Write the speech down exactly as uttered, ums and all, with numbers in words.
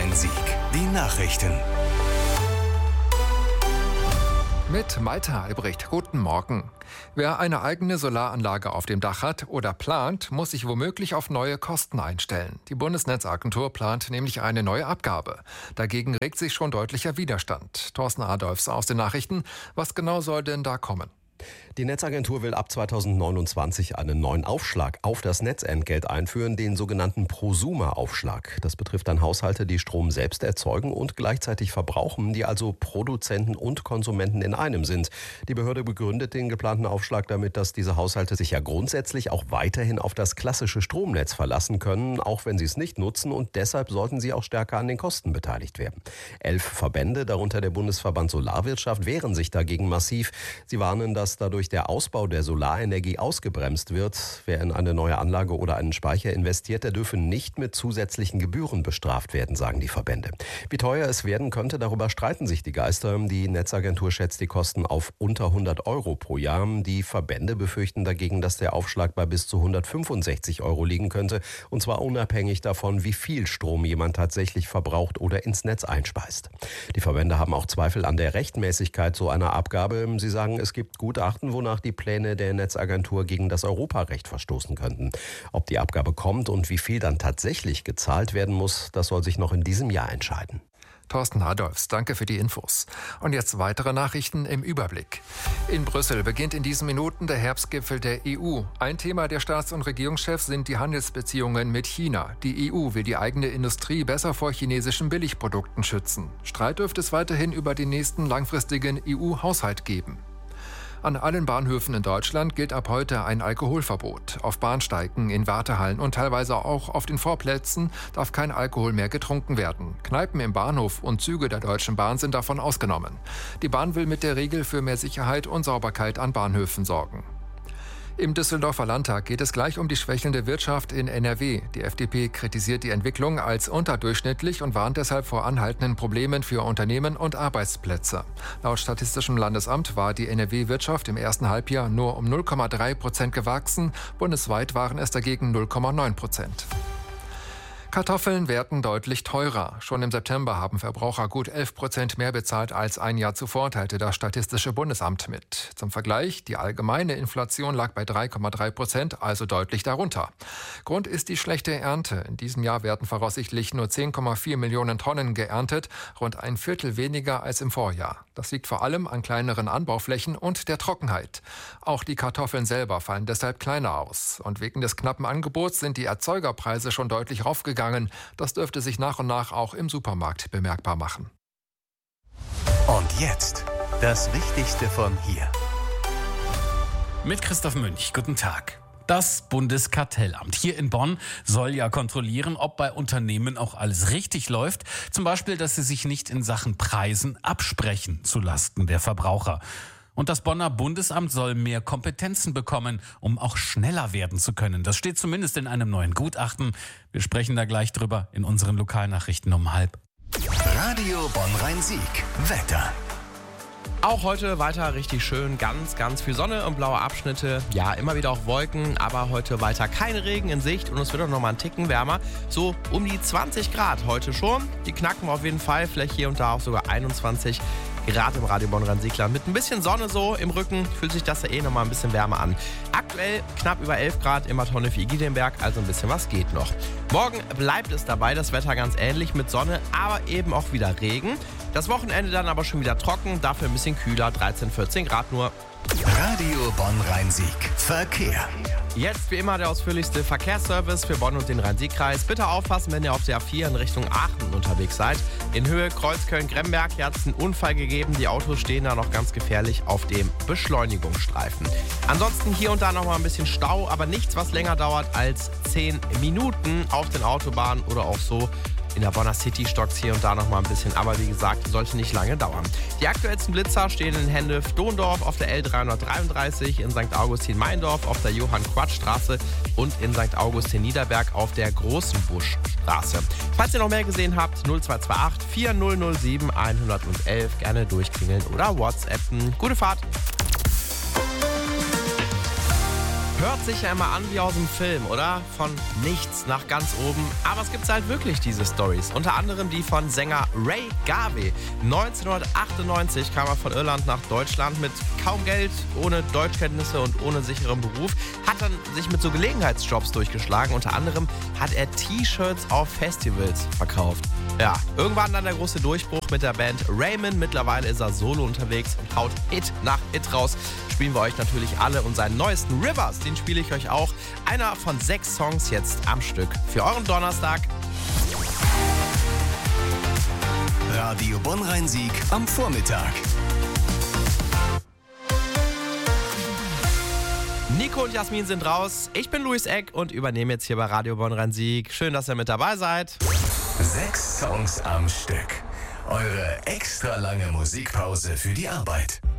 Rhein-Sieg. Die Nachrichten. Mit Malte Albrecht. Guten Morgen. Wer eine eigene Solaranlage auf dem Dach hat oder plant, muss sich womöglich auf neue Kosten einstellen. Die Bundesnetzagentur plant nämlich eine neue Abgabe. Dagegen regt sich schon deutlicher Widerstand. Thorsten Adolfs aus den Nachrichten. Was genau soll denn da kommen? Die Netzagentur will ab zweitausendneunundzwanzig einen neuen Aufschlag auf das Netzentgelt einführen, den sogenannten Prosumer-Aufschlag. Das betrifft dann Haushalte, die Strom selbst erzeugen und gleichzeitig verbrauchen, die also Produzenten und Konsumenten in einem sind. Die Behörde begründet den geplanten Aufschlag damit, dass diese Haushalte sich ja grundsätzlich auch weiterhin auf das klassische Stromnetz verlassen können, auch wenn sie es nicht nutzen, und deshalb sollten sie auch stärker an den Kosten beteiligt werden. Elf Verbände, darunter der Bundesverband Solarwirtschaft, wehren sich dagegen massiv. Sie warnen, dass dadurch der Ausbau der Solarenergie ausgebremst wird. Wer in eine neue Anlage oder einen Speicher investiert, der dürfe nicht mit zusätzlichen Gebühren bestraft werden, sagen die Verbände. Wie teuer es werden könnte, darüber streiten sich die Geister. Die Netzagentur schätzt die Kosten auf unter hundert Euro pro Jahr. Die Verbände befürchten dagegen, dass der Aufschlag bei bis zu hundertfünfundsechzig Euro liegen könnte. Und zwar unabhängig davon, wie viel Strom jemand tatsächlich verbraucht oder ins Netz einspeist. Die Verbände haben auch Zweifel an der Rechtmäßigkeit so einer Abgabe. Sie sagen, es gibt Gutachten, wonach die Pläne der Netzagentur gegen das Europarecht verstoßen könnten. Ob die Abgabe kommt und wie viel dann tatsächlich gezahlt werden muss, das soll sich noch in diesem Jahr entscheiden. Thorsten Adolfs, danke für die Infos. Und jetzt weitere Nachrichten im Überblick. In Brüssel beginnt in diesen Minuten der Herbstgipfel der E U. Ein Thema der Staats- und Regierungschefs sind die Handelsbeziehungen mit China. Die E U will die eigene Industrie besser vor chinesischen Billigprodukten schützen. Streit dürfte es weiterhin über den nächsten langfristigen E U-Haushalt geben. An allen Bahnhöfen in Deutschland gilt ab heute ein Alkoholverbot. Auf Bahnsteigen, in Wartehallen und teilweise auch auf den Vorplätzen darf kein Alkohol mehr getrunken werden. Kneipen im Bahnhof und Züge der Deutschen Bahn sind davon ausgenommen. Die Bahn will mit der Regel für mehr Sicherheit und Sauberkeit an Bahnhöfen sorgen. Im Düsseldorfer Landtag geht es gleich um die schwächelnde Wirtschaft in N R W. Die F D P kritisiert die Entwicklung als unterdurchschnittlich und warnt deshalb vor anhaltenden Problemen für Unternehmen und Arbeitsplätze. Laut Statistischem Landesamt war die N R W-Wirtschaft im ersten Halbjahr nur um null Komma drei Prozent gewachsen. Bundesweit waren es dagegen null Komma neun Prozent. Kartoffeln werden deutlich teurer. Schon im September haben Verbraucher gut elf Prozent mehr bezahlt als ein Jahr zuvor, teilte das Statistische Bundesamt mit. Zum Vergleich, die allgemeine Inflation lag bei drei Komma drei Prozent, also deutlich darunter. Grund ist die schlechte Ernte. In diesem Jahr werden voraussichtlich nur zehn Komma vier Millionen Tonnen geerntet, rund ein Viertel weniger als im Vorjahr. Das liegt vor allem an kleineren Anbauflächen und der Trockenheit. Auch die Kartoffeln selber fallen deshalb kleiner aus. Und wegen des knappen Angebots sind die Erzeugerpreise schon deutlich raufgegangen. Das dürfte sich nach und nach auch im Supermarkt bemerkbar machen. Und jetzt das Wichtigste von hier. Mit Christoph Münch. Guten Tag. Das Bundeskartellamt hier in Bonn soll ja kontrollieren, ob bei Unternehmen auch alles richtig läuft. Zum Beispiel, dass sie sich nicht in Sachen Preisen absprechen zulasten der Verbraucher. Und das Bonner Bundesamt soll mehr Kompetenzen bekommen, um auch schneller werden zu können. Das steht zumindest in einem neuen Gutachten. Wir sprechen da gleich drüber in unseren Lokalnachrichten um halb. Radio Bonn-Rhein-Sieg. Wetter. Auch heute weiter richtig schön, ganz, ganz viel Sonne und blaue Abschnitte. Ja, immer wieder auch Wolken, aber heute weiter kein Regen in Sicht und es wird auch noch mal einen Ticken wärmer. So um die zwanzig Grad heute schon. Die knacken wir auf jeden Fall, vielleicht hier und da auch sogar einundzwanzig Grad im Radio Bonn-Rhein-Sieg-Land. Mit ein bisschen Sonne so im Rücken fühlt sich das ja eh noch mal ein bisschen wärmer an. Aktuell knapp über elf Grad im Tonne für Gidelenberg, also ein bisschen was geht noch. Morgen bleibt es dabei, das Wetter ganz ähnlich mit Sonne, aber eben auch wieder Regen. Das Wochenende dann aber schon wieder trocken, dafür ein bisschen kühler, dreizehn, vierzehn Grad nur. Radio Bonn-Rhein-Sieg. Verkehr. Jetzt wie immer der ausführlichste Verkehrsservice für Bonn und den Rhein-Sieg-Kreis. Bitte aufpassen, wenn ihr auf der A vier in Richtung Aachen unterwegs seid. In Höhe Kreuzköln-Gremberg hat es einen Unfall gegeben. Die Autos stehen da noch ganz gefährlich auf dem Beschleunigungsstreifen. Ansonsten hier und da noch mal ein bisschen Stau, aber nichts, was länger dauert als zehn Minuten auf den Autobahnen oder auch so. In der Bonner City stockt hier und da noch mal ein bisschen, aber wie gesagt, sollte nicht lange dauern. Die aktuellsten Blitzer stehen in Hennef-Dondorf auf der L dreihundertdreiunddreißig, in Sankt Augustin-Meindorf auf der Johann-Quatsch-Straße und in Sankt Augustin-Niederberg auf der Großen Busch-Straße. Falls ihr noch mehr gesehen habt, null zwei zwei acht, vier null null sieben, eins null eins gerne durchklingeln oder WhatsAppen. Gute Fahrt! Hört sich ja immer an wie aus dem Film, oder? Von nichts nach ganz oben. Aber es gibt halt wirklich diese Stories. Unter anderem die von Sänger Ray Garvey. neunzehnhundertachtundneunzig kam er von Irland nach Deutschland mit kaum Geld, ohne Deutschkenntnisse und ohne sicheren Beruf. Hat dann sich mit so Gelegenheitsjobs durchgeschlagen. Unter anderem hat er T-Shirts auf Festivals verkauft. Ja, irgendwann dann der große Durchbruch mit der Band Raymond. Mittlerweile ist er solo unterwegs und haut Hit nach Hit raus. Spielen wir euch natürlich alle und seinen neuesten Rivers, den spiele ich euch auch. Einer von sechs Songs jetzt am Stück für euren Donnerstag. Radio Bonn-Rhein-Sieg am Vormittag. Nico und Jasmin sind raus. Ich bin Luis Eck und übernehme jetzt hier bei Radio Bonn-Rhein-Sieg. Schön, dass ihr mit dabei seid. Sechs Songs am Stück. Eure extra lange Musikpause für die Arbeit.